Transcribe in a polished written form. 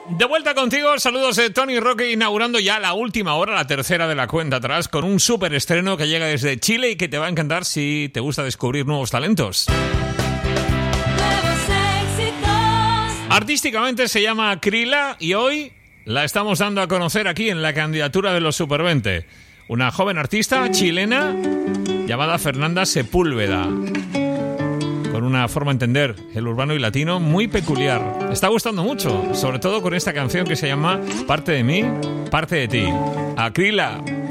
De vuelta contigo, saludos de Tony Roque, inaugurando ya la última hora, la tercera de la cuenta atrás, con un súper estreno que llega desde Chile y que te va a encantar si te gusta descubrir nuevos talentos. Artísticamente se llama Krila y hoy la estamos dando a conocer aquí en la candidatura de los Super 20. Una joven artista chilena llamada Fernanda Sepúlveda, con una forma de entender el urbano y latino muy peculiar. Está gustando mucho, sobre todo con esta canción que se llama Parte de mí, parte de ti. A Krila.